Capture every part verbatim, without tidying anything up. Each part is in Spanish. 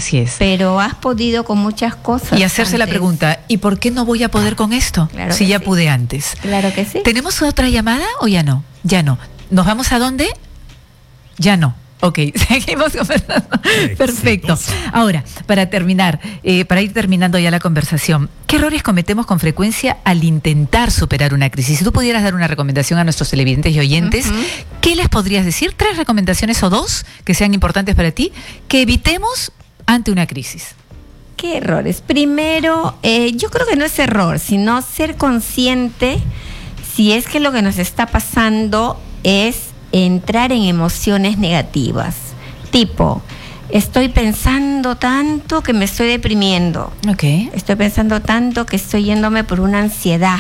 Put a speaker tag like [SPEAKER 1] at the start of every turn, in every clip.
[SPEAKER 1] Así es.
[SPEAKER 2] Pero has podido con muchas cosas.
[SPEAKER 1] Y hacerse antes la pregunta, ¿y por qué no voy a poder con esto?
[SPEAKER 2] Claro
[SPEAKER 1] si ya
[SPEAKER 2] sí.
[SPEAKER 1] pude antes.
[SPEAKER 2] Claro que sí.
[SPEAKER 1] ¿Tenemos otra llamada o ya no? Ya no. ¿Nos vamos a dónde? Ya no. Ok, seguimos conversando. Perfecto. Ahora, para terminar, eh, para ir terminando ya la conversación, ¿qué errores cometemos con frecuencia al intentar superar una crisis? Si tú pudieras dar una recomendación a nuestros televidentes y oyentes, uh-huh. ¿qué les podrías decir? Tres recomendaciones o dos que sean importantes para ti, que evitemos ante una crisis.
[SPEAKER 2] ¿Qué errores? Primero, eh, yo creo que no es error, sino ser consciente si es que lo que nos está pasando es entrar en emociones negativas, tipo, estoy pensando tanto que me estoy deprimiendo,
[SPEAKER 1] okay.
[SPEAKER 2] estoy pensando tanto que estoy yéndome por una ansiedad,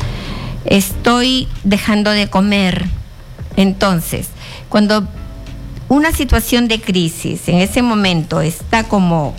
[SPEAKER 2] estoy dejando de comer. Entonces, cuando una situación de crisis en ese momento está como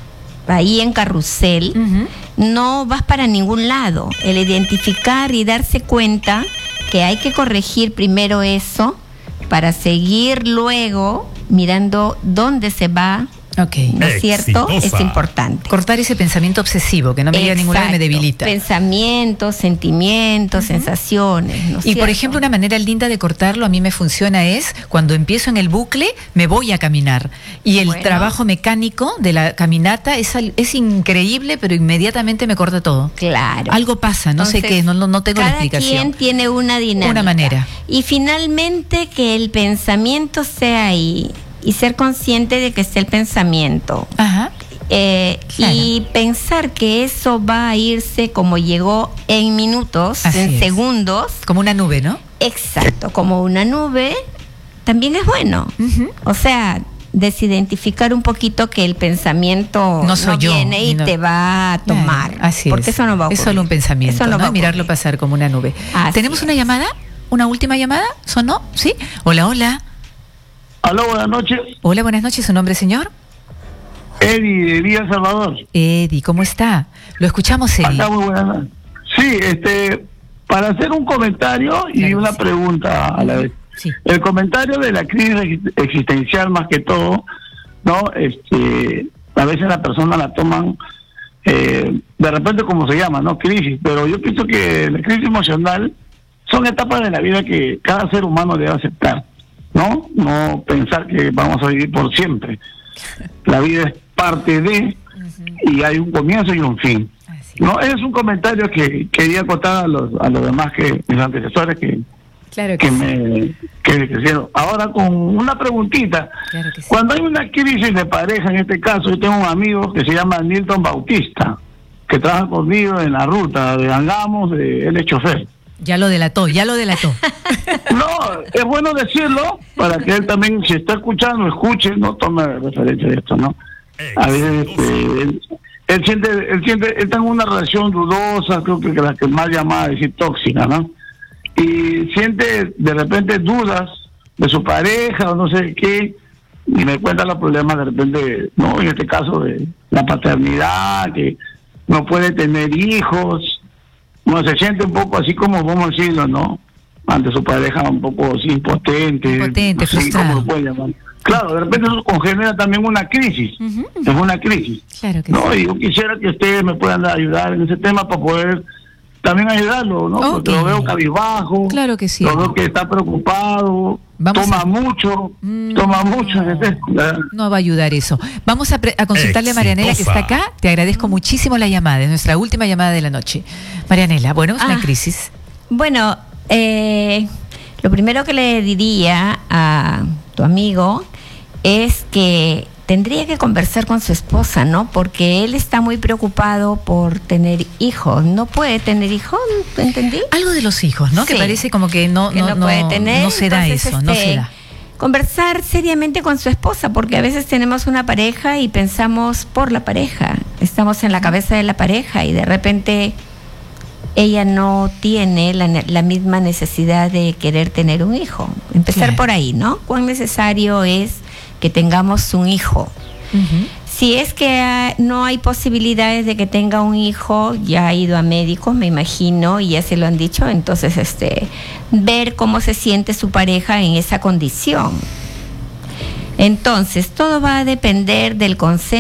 [SPEAKER 2] ahí en carrusel, uh-huh. no vas para ningún lado. El identificar y darse cuenta que hay que corregir primero eso para seguir luego mirando dónde se va,
[SPEAKER 1] okay.
[SPEAKER 2] ¿no es cierto? Es importante.
[SPEAKER 1] Cortar ese pensamiento obsesivo que no me lleva a ningún lado y me debilita.
[SPEAKER 2] Pensamientos, sentimientos, uh-huh. sensaciones, ¿no es
[SPEAKER 1] Y
[SPEAKER 2] cierto?
[SPEAKER 1] por ejemplo, una manera linda de cortarlo a mí me funciona es cuando empiezo en el bucle, me voy a caminar. Y el bueno. trabajo mecánico de la caminata es, es increíble, pero inmediatamente me corta todo.
[SPEAKER 2] Claro.
[SPEAKER 1] Algo pasa, no Entonces, sé qué, no, no tengo la explicación.
[SPEAKER 2] Cada quien tiene una dinámica.
[SPEAKER 1] Una manera.
[SPEAKER 2] Y finalmente que el pensamiento sea ahí. Y ser consciente de que está el pensamiento.
[SPEAKER 1] Ajá.
[SPEAKER 2] Eh, claro. Y pensar que eso va a irse como llegó en minutos,
[SPEAKER 1] Así
[SPEAKER 2] en
[SPEAKER 1] es.
[SPEAKER 2] segundos.
[SPEAKER 1] Como una nube, ¿no?
[SPEAKER 2] Exacto, como una nube, también es bueno. Uh-huh. O sea, desidentificar un poquito que el pensamiento
[SPEAKER 1] no, soy
[SPEAKER 2] no
[SPEAKER 1] yo,
[SPEAKER 2] viene y
[SPEAKER 1] no.
[SPEAKER 2] te va a tomar.
[SPEAKER 1] Claro, así
[SPEAKER 2] porque
[SPEAKER 1] es.
[SPEAKER 2] eso no va a ocurrir.
[SPEAKER 1] Es solo un pensamiento,
[SPEAKER 2] eso no
[SPEAKER 1] ¿no?
[SPEAKER 2] va a
[SPEAKER 1] Mirarlo pasar como una nube.
[SPEAKER 2] Así
[SPEAKER 1] ¿Tenemos
[SPEAKER 2] es.
[SPEAKER 1] una llamada? ¿Una última llamada? ¿Sonó? ¿Sí? Hola, hola.
[SPEAKER 3] Aló, buenas noches.
[SPEAKER 1] Hola, buenas noches. ¿Su nombre, señor?
[SPEAKER 3] Eddie, de Villa Salvador.
[SPEAKER 1] Eddie, ¿cómo está? Lo escuchamos, Eddie.
[SPEAKER 3] Acá, muy buenas noches. Sí, este, para hacer un comentario y
[SPEAKER 1] claro
[SPEAKER 3] una
[SPEAKER 1] sí.
[SPEAKER 3] pregunta a la vez.
[SPEAKER 1] Sí.
[SPEAKER 3] El comentario de la crisis existencial, más que todo, ¿no? Este, a veces la persona la toman, eh, de repente como se llama, ¿no? Crisis, pero yo pienso que la crisis emocional son etapas de la vida que cada ser humano debe aceptar. ¿No? No pensar que vamos a vivir por siempre. La vida es parte de, uh-huh. y hay un comienzo y un fin. No, es un comentario que quería contar a los a los demás que mis antecesores que
[SPEAKER 1] claro que,
[SPEAKER 3] que
[SPEAKER 1] sí.
[SPEAKER 3] me que, que hicieron. Ahora con una preguntita.
[SPEAKER 1] Claro que sí.
[SPEAKER 3] Cuando hay una crisis de pareja, en este caso, yo tengo un amigo que se llama Nilton Bautista, que trabaja conmigo en la ruta de Angamos, de, él es chofer.
[SPEAKER 1] Ya lo delató, ya lo delató.
[SPEAKER 3] No, es bueno decirlo para que él también, si está escuchando, escuche, no tome referencia de esto, ¿no? A veces este, él, él siente, él siente, él está en una relación dudosa, creo que la que más llamada decir tóxica, ¿no? Y siente de repente dudas de su pareja o no sé qué, y me cuenta los problemas de repente, no, en este caso de la paternidad, que no puede tener hijos. No, se siente un poco así como, vamos a decirlo, ¿no? Ante su pareja un poco así, impotente.
[SPEAKER 1] Impotente,
[SPEAKER 3] así,
[SPEAKER 1] frustrado.
[SPEAKER 3] ¿cómo lo puede llamar? Claro, de repente eso genera también una crisis. Uh-huh. Es una crisis.
[SPEAKER 1] Claro que
[SPEAKER 3] no,
[SPEAKER 1] sí.
[SPEAKER 3] Y yo quisiera que ustedes me puedan ayudar en ese tema para poder también ayudarlo, ¿no?
[SPEAKER 1] Okay.
[SPEAKER 3] Porque lo veo cabizbajo.
[SPEAKER 1] Claro que sí.
[SPEAKER 3] Lo veo que está preocupado. Vamos toma a... mucho, mm, toma mucho.
[SPEAKER 1] No, no va a ayudar eso. Vamos a, pre- a consultarle Exitosa. a Marianela, que está acá. Te agradezco muchísimo la llamada, es nuestra última llamada de la noche. Marianela, bueno, es ah, una crisis.
[SPEAKER 2] Bueno, eh, lo primero que le diría a tu amigo es que tendría que conversar con su esposa, ¿no? Porque él está muy preocupado por tener hijos. No puede tener hijos, ¿entendí?
[SPEAKER 1] Algo de los hijos, ¿no? Sí. Que parece como que no,
[SPEAKER 2] que
[SPEAKER 1] no,
[SPEAKER 2] no puede
[SPEAKER 1] no,
[SPEAKER 2] tener.
[SPEAKER 1] No se da
[SPEAKER 2] Entonces,
[SPEAKER 1] eso,
[SPEAKER 2] este,
[SPEAKER 1] no se da.
[SPEAKER 2] Conversar seriamente con su esposa, porque a veces tenemos una pareja y pensamos por la pareja. Estamos en la cabeza de la pareja y de repente ella no tiene la, la misma necesidad de querer tener un hijo. Empezar claro. por ahí, ¿no? ¿Cuán necesario es que tengamos un hijo? Uh-huh. Si es que uh, no hay posibilidades de que tenga un hijo, ya ha ido a médicos, me imagino, y ya se lo han dicho, entonces este ver cómo se siente su pareja en esa condición. Entonces, todo va a depender del consenso